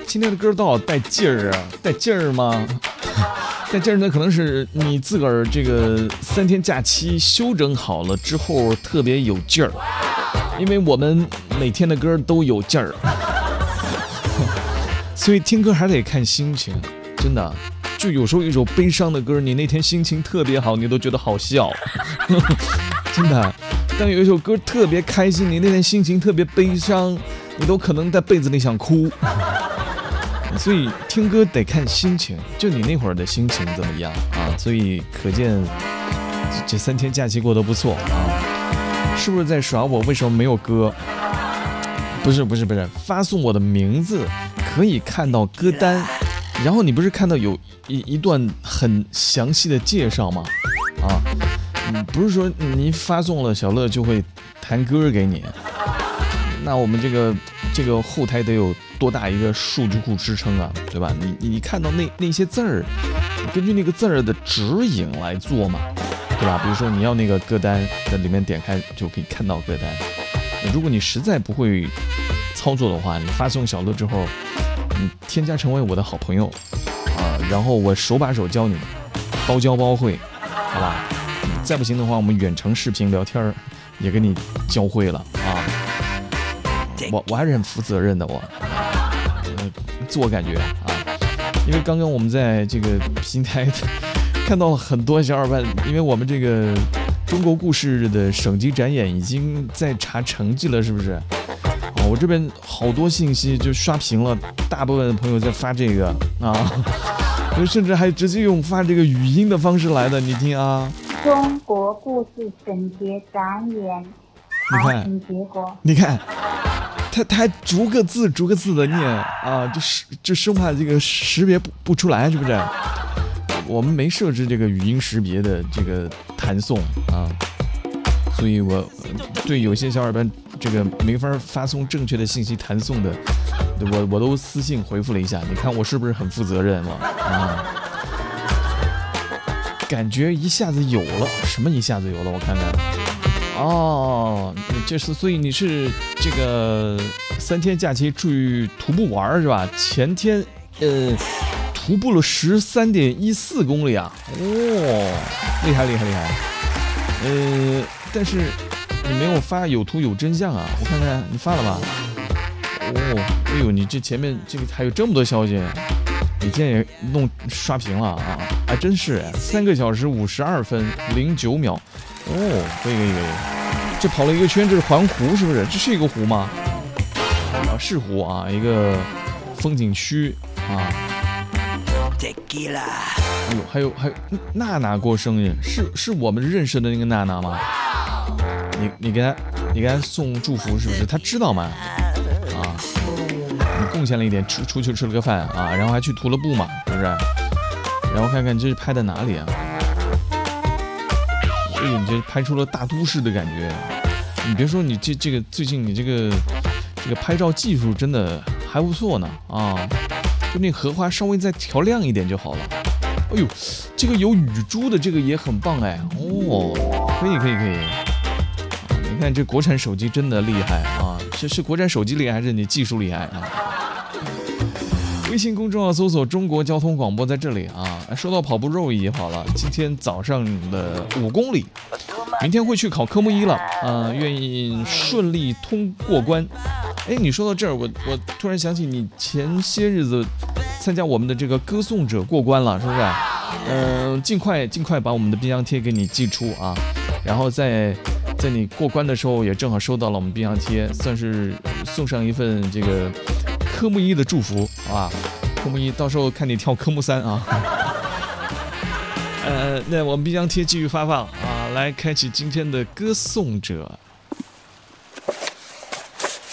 今天的歌都好带劲儿啊，带劲儿吗？带劲儿呢，可能是你自个儿这个3天假期休整好了之后特别有劲儿，因为我们每天的歌都有劲儿，所以听歌还得看心情，真的。就有时候一首悲伤的歌，你那天心情特别好，你都觉得好笑，真的。但有一首歌特别开心，你那天心情特别悲伤，你都可能在被子里想哭。所以听歌得看心情，就你那会儿的心情怎么样啊？所以可见这3天假期过得不错啊。是不是在耍我？为什么没有歌？不是，发送我的名字可以看到歌单。然后你不是看到有一段很详细的介绍吗？啊，不是说你发送了小乐就会弹歌给你，那我们这个后台得有多大一个数据库支撑啊，对吧？你看到那些字儿，根据那个字儿的指引来做嘛，对吧？比如说你要那个歌单，在里面点开就可以看到歌单。如果你实在不会操作的话，你发送小乐之后，你添加成为我的好朋友啊，然后我手把手教你，包教包会，好吧？再不行的话，我们远程视频聊天也给你教会了啊。我还是很负责任的，自我感觉啊，因为刚刚我们在这个平台看到了很多小伙伴，因为我们这个中国故事的省级展演已经在查成绩了，是不是？我这边好多信息就刷屏了，大部分的朋友在发这个啊，甚至还直接用发这个语音的方式来的，你听啊。 中国故事省级展演查评结果， 你看，他还逐个字的念啊，就生怕这个识别不出来，是不是？我们没设置这个语音识别的这个弹诵啊，所以我对有些小伙伴这个没法发送正确的信息弹诵的，我都私信回复了一下，你看我是不是很负责任了啊？感觉一下子有了，什么一下子有了？我看看，哦，这是，所以你是这个3天假期去徒步玩是吧？前天徒步了13.14公里啊，厉害！但是你没有发有图有真相啊，我看看你发了吧？哎呦，你这前面这个还有这么多消息，你今天也弄刷屏了啊！还真是3个小时52分09秒，可以，这跑了一个圈，这是环湖是不是？这是一个湖吗？啊，是湖啊，一个风景区啊。哎呦，还有娜娜过生日，是我们认识的那个娜娜吗？你给他送祝福是不是？他知道吗？啊，你贡献了一点，出去吃了个饭啊，然后还去徒了步嘛，是不是？然后看看这是拍在哪里啊？你这拍出了大都市的感觉。你别说，你这个最近你这个拍照技术真的还不错呢啊！就那荷花稍微再调亮一点就好了。哎呦，这个有雨珠的这个也很棒哎，可以。你看这国产手机真的厉害啊！是国产手机厉害还是你技术厉害啊？微信公众号搜索中国交通广播，在这里啊。说到跑步肉也跑了，今天早上的5公里，明天会去考科目1了啊，愿意顺利通过关。哎，你说到这儿，我突然想起你前些日子参加我们的这个歌颂者过关了，是不是？尽快把我们的冰箱贴给你寄出啊，然后在你过关的时候也正好收到了我们冰箱贴，算是送上一份这个科目1的祝福啊。科目1到时候看你跳科目3啊。那我们冰箱贴继续发放啊，来开启今天的歌颂者。